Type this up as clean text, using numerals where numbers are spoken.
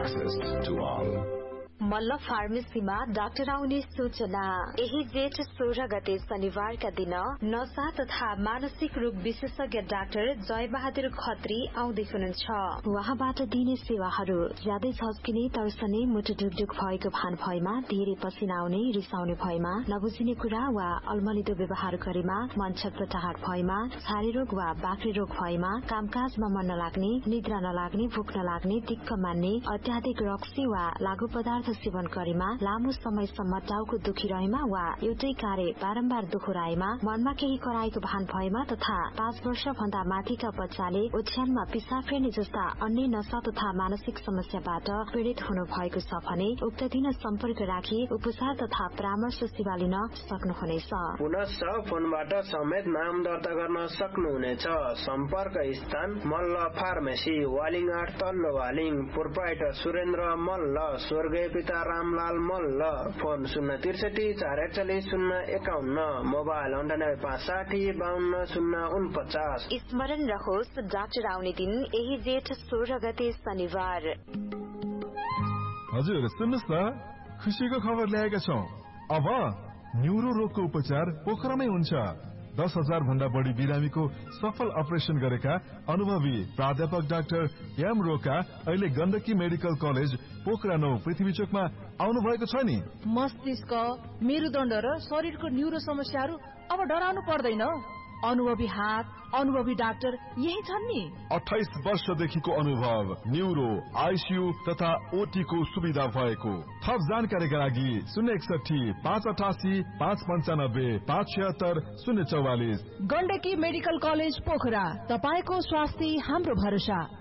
access to all. Malla फार्मेसीमा doctor आउने सूचना। यही जेठ 16 गते शनिबारका दिन नशा तथा मानसिक रोग विशेषज्ञ डाक्टर जय बहादुर खत्री आउँदै हुनुहुन्छ। उहाँबाट दिने सेवाहरू ज्यादै झस्किने, तर्सने, मुटु ढुकढुक भएको भान भएमा, धेरै पसिना आउने, रिसाउने भएमा, नबुझिने कुरा वा अल्मलिदो व्यवहार गरेमा, मन छटपटाहट भएमा, छारे रोग वा बाक्रे रोग भएमा, कामकाजमा मन नलाग्ने, निद्रा नलाग्ने, भूख नलाग्ने, दिक्क मान्ने, अत्याधिक रक्सी वा लागू पदार्थ सेवन गरेमा, लामो समयसम्म टाउको दुखिरहेमा वा एउटै कार्य बारम्बार दोहोऱ्याएमा, मनमा केही कराएको भान भएमा तथा 5 वर्ष भन्दा माथिका बच्चाले ओछ्यानमा पिसाब फेर्ने जस्ता अन्य नशा तथा मानसिक समस्याबाट पीड़ित हुनु भएको छ भने उक्त दिन सम्पर्क राखी उपचार तथा परामर्श सेवा लिन सक्नुहुनेछ। पुनश्च फोनबाट समेत नाम दर्ता गर्न सक्नुहुनेछ। सम्पर्क स्थान मल्ल फार्मेसी, वालिङ 8 तल्लो वालिङ, प्रोप्राइटर सुरेन्द्र मल्ल, स्वर्गीय पिता रामलाल मल्ल। फोन 063 441 051, मोबाइल 9856 स्मरण रहोस्, डाक्टर आउने दिन यही जेठ 16 गते शनिबार। हजुर सुन्नुहोस् न, खुसीको खबर ल्याएका छौं। अब न्युरो रोगको उपचार पोखरामै हुन्छ। 10,000 भन्दा बढी बिरामीको सफल अपरेसन गरेका अनुभवी प्राध्यापक डाक्टर एम रोका अहिले गण्डकी मेडिकल कलेज पोखरा 9 पृथ्वी चोकमा आउनु भएको छ नि। मस्तिष्क, मेरुदण्ड र शरीरको न्युरो समस्याहरू अब डराउनु पर्दैन। अनुभवी हात, अनुभवी डाक्टर यही छन् नि। 28 वर्षदेखिको अनुभव, न्युरो, आइसियु तथा ओटी को सुविधा भएको। थप जानकारीका लागि 061 588 595 576 044। गण्डकी मेडिकल कलेज पोखरा, तपाईको स्वास्थ्य हाम्रो भरोसा।